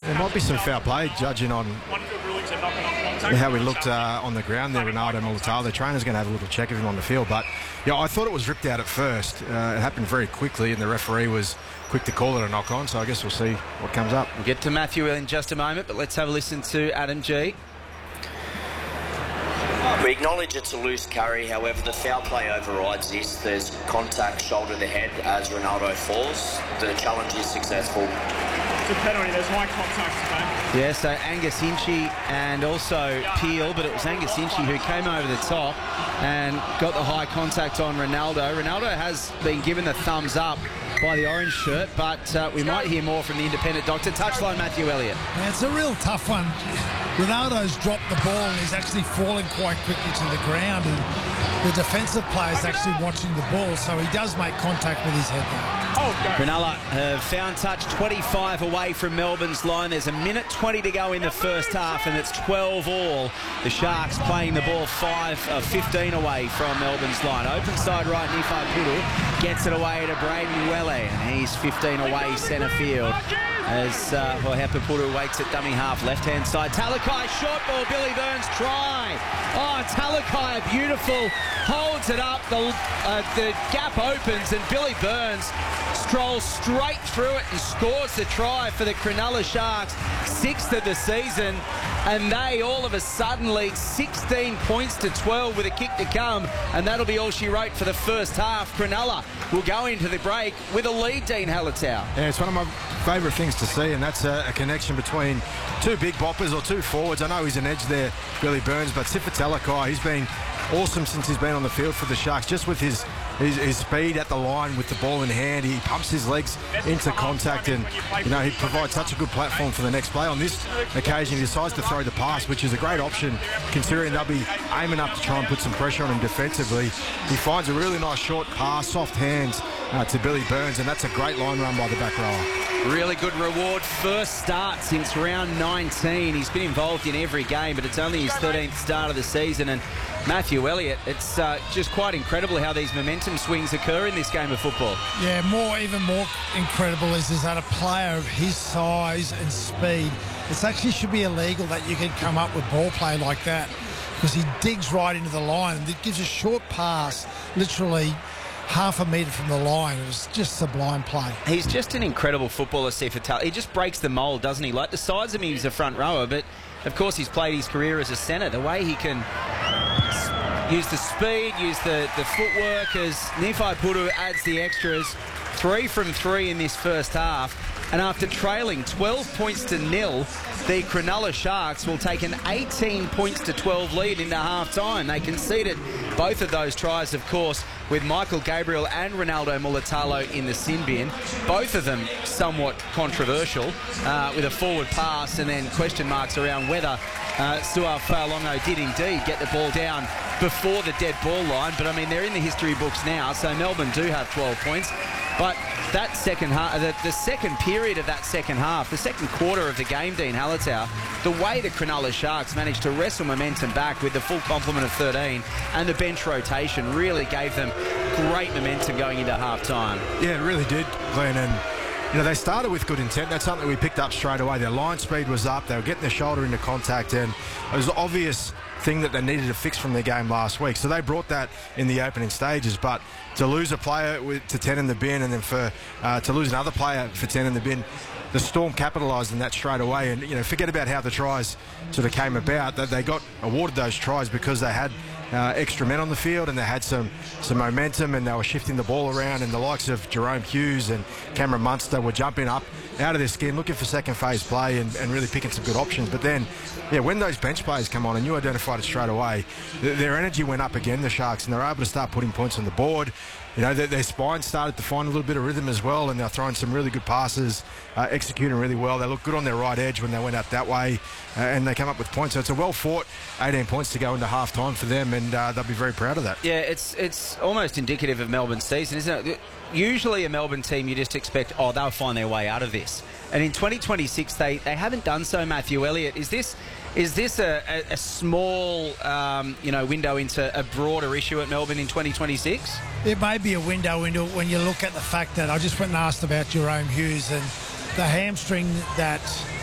There might be some foul play, judging on how he looked on the ground there, Ronaldo Mulitalo. The trainer's going to have a little check of him on the field. But, yeah, I thought it was ripped out at first. It happened very quickly, and the referee was quick to call it a knock-on, so I guess we'll see what comes up. We'll get to Matthew in just a moment, but let's have a listen to Adam G. We acknowledge it's a loose carry, however the foul play overrides this. There's contact shoulder to head as Ronaldo falls. The challenge is successful. It's a penalty, there's high contact, man. Yeah, so Angus Hinchey and also Peel, but it was Angus Hinchey who came over the top and got the high contact on Ronaldo. Ronaldo has been given the thumbs up by the orange shirt, but we might hear more from the independent doctor. Touchline, Matthew Elliott. Yeah, it's a real tough one. Ronaldo's dropped the ball and he's actually falling quite quickly to the ground, and the defensive player's actually watching the ball, so he does make contact with his head there. Cronulla have found touch 25 away from Melbourne's line. There's a minute 20 to go in the first half, and it's 12 all. The Sharks playing the ball 15 away from Melbourne's line. Open side right, Nifai Puru gets it away to Braden Welle, and he's 15 away centre field. As Hepa Puru waits at dummy half, left-hand side. Talakai, short ball, Billy Burns try. Oh, Talakai, beautiful, holds it up. The gap opens, and Billy Burns strolls straight through it and scores the try for the Cronulla Sharks, 6th of the season, and they all of a sudden lead 16 points to 12 with a kick to come, and that'll be all she wrote for the first half. Cronulla will go into the break with a lead, Dean Halatau. Yeah, it's one of my favourite things to see, and that's a connection between two big boppers or two forwards. I know he's an edge there, Billy Burns, but Sifa Talakai, he's been awesome since he's been on the field for the Sharks, just with his speed at the line with the ball in hand. He pumps his legs into contact, and he provides such a good platform for the next play. On this occasion, he decides to throw the pass, which is a great option considering they'll be aiming up to try and put some pressure on him defensively. He finds a really nice short pass, soft hands to Billy Burns, and that's a great line run by the back rower. Really good reward. First start since round 19. He's been involved in every game, but it's only his 13th start of the season. And Matthew Elliott, it's just quite incredible how these momentum swings occur in this game of football. Yeah, even more incredible is that a player of his size and speed, it actually should be illegal that you can come up with ball play like that, because he digs right into the line and it gives a short pass, literally half a metre from the line. It was just sublime play. He's just an incredible footballer, Sifa Talakai. He just breaks the mould, doesn't he? Like the size of him, he's a front rower, but of course he's played his career as a centre. The way he can use the speed, use the footwork, as Nifai Puru adds the extras. 3 from 3 in this first half. And after trailing 12 points to 0, the Cronulla Sharks will take an 18 points to 12 lead into half-time. They conceded both of those tries, of course, with Michael Gabriel and Ronaldo Mulitalo in the sin bin. Both of them somewhat controversial, with a forward pass and then question marks around whether Su'a Fa'alongo did indeed get the ball down before the dead ball line. But, I mean, they're in the history books now, so Melbourne do have 12 points. But that second half, the second period of that second half, the second quarter of the game, Dean Halatau, the way the Cronulla Sharks managed to wrestle momentum back with the full complement of 13 and the bench rotation really gave them great momentum going into half-time. Yeah, it really did, Glenn. And they started with good intent. That's something we picked up straight away. Their line speed was up. They were getting their shoulder into contact, and it was an obvious thing that they needed to fix from their game last week. So they brought that in the opening stages. But to lose a player to 10 in the bin, and then to lose another player for 10 in the bin, the Storm capitalised on that straight away. And forget about how the tries sort of came about. That they got awarded those tries because they had extra men on the field, and they had some momentum, and they were shifting the ball around, and the likes of Jerome Hughes and Cameron Munster were jumping up out of their skin, looking for second phase play and really picking some good options. But then, when those bench players come on, and you identified it straight away, their energy went up again, the Sharks, and they're able to start putting points on the board. Their spine started to find a little bit of rhythm as well, and they're throwing some really good passes, executing really well. They looked good on their right edge when they went out that way, and they come up with points. So it's a well-fought 18 points to go into half-time for them, and they'll be very proud of that. Yeah, it's almost indicative of Melbourne's season, isn't it? Usually a Melbourne team, you just expect, they'll find their way out of this. And in 2026, they haven't done so, Matthew Elliott. Is this a small, window into a broader issue at Melbourne in 2026? It may be a window into when you look at the fact that I just went and asked about Jerome Hughes and the hamstring that